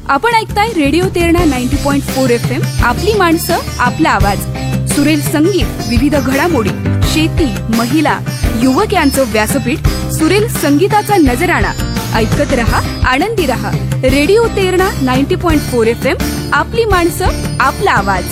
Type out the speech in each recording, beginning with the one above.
आपण ऐकताय radio Terna 90.4 FM. आपली माणसं, आपला आवाज. सुरेल संगीत, विविध घडामोडी, शेती, महिला, युवक यांचं व्यासपीठ. सुरेल संगीताचा नजराणा. ऐकत रहा, आनंदी रहा. Radio Terna 90.4 FM. आपली माणसं, आपला आवाज.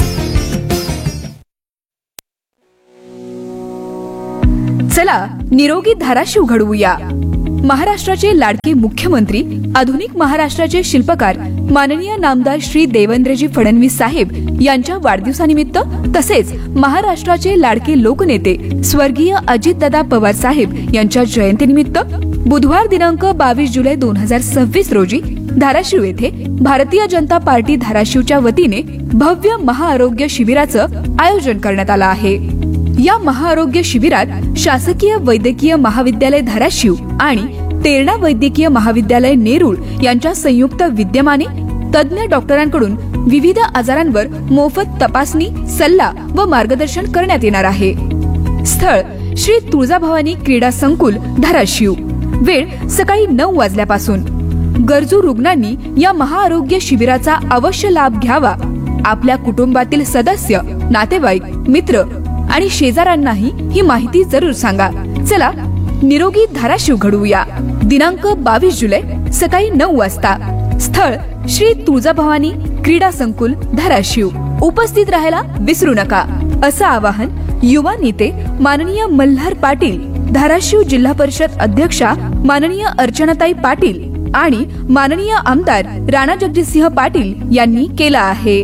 चला निरोगी धाराशिव घडवूया. महाराष्ट्राचे लाडके मुख्यमंत्री, आधुनिक महाराष्ट्राचे शिल्पकार माननीय नामदार श्री देवेंद्रजी फडणवीस साहेब यांच्या वाढदिवसानिमित्त, तसेच महाराष्ट्राचे लाडके लोकनेते स्वर्गीय अजितदादा पवार साहेब यांच्या जयंतीनिमित्त बुधवार दिनांक 22 जुलै 2026 रोजी धाराशिव येथे भारतीय जनता पार्टी धाराशिवच्या वतीने भव्य महाआरोग्य शिबिराचं आयोजन करण्यात आलं आहे. या महाआरोग्य शिबिरात शासकीय वैद्यकीय महाविद्यालय धाराशिव आणि तेरणा वैद्यकीय महाविद्यालय नेरूळ यांच्या संयुक्त विद्यमाने तज्ञ डॉक्टरांकडून विविध आजारांवर मोफत तपासणी, सल्ला व मार्गदर्शन करण्यात येणार आहे. स्थळ श्री तुळजाभवानी क्रीडा संकुल धाराशिव. वेळ सकाळी 9 वाजल्यापासून. गरजू रुग्णांनी या महाआरोग्य शिबिराचा अवश्य लाभ घ्यावा. आपल्या कुटुंबातील सदस्य, नातेवाईक, मित्र आणि शेजाऱ्यांनाही ही माहिती जरूर सांगा. चला निरोगी धाराशिव घडवूया. दिनांक 22 जुलै सकाळी 9 वाजता. स्थळ श्री तुळजाभवानी क्रीडा संकुल धाराशिव. उपस्थित राहायला विसरू नका, असं आवाहन युवा नेते माननीय मल्हार पाटील, धाराशिव जिल्हा परिषद अध्यक्षा माननीय अर्चनाताई पाटील आणि माननीय आमदार राणा जगजितसिंह पाटील यांनी केलं आहे.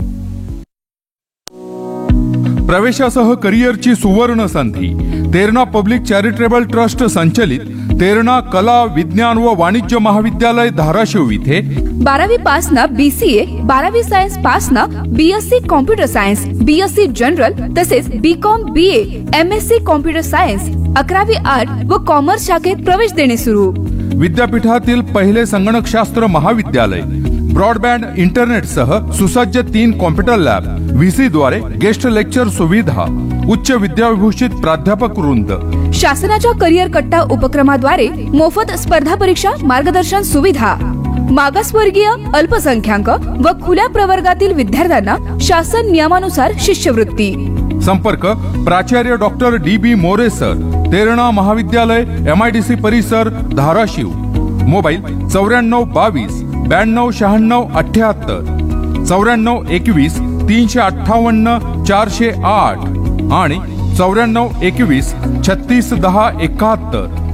प्रवेशासह करिअरची सुवर्ण संधी. तेरणा पब्लिक चॅरिटेबल ट्रस्ट संचलित तेरणा कला, विज्ञान व वाणिज्य महाविद्यालय धाराशिव इथे 12वी पास ना BCA, 12वी सायन्स पास ना BSc computer science, BSc general तसेच BCom BA, MSc computer science, 11वी art व कॉमर्स शाखेत प्रवेश देणे सुरू. विद्यापीठातील पहिले संगणकशास्त्र महाविद्यालय. ब्रॉडबँड इंटरनेटसह सुसज्ज 3 कॉम्प्युटर लॅब, VC द्वारे गेस्ट लेक्चर सुविधा, उच्च विद्याविभूषित प्राध्यापक वृंद. शासनाच्या करिअर कट्टा उपक्रमाद्वारे मोफत स्पर्धा परीक्षा मार्गदर्शन सुविधा. मागासवर्गीय, अल्पसंख्याक व खुल्या प्रवर्गातील विद्यार्थ्यांना शासन नियमानुसार शिष्यवृत्ती. संपर्क प्राचार्य doctor DB More sir, Terna महाविद्यालय, MIDC परिसर धाराशिव. मोबाईल 9422 92 96 78, 9421 358 408 आणि 9421 36 10 71.